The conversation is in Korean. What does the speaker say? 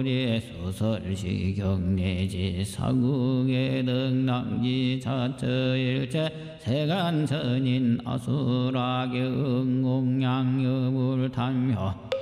소설시 경내지 사국의 등랑지 자처일체 세간선인 아수라기 응공양유불 탐효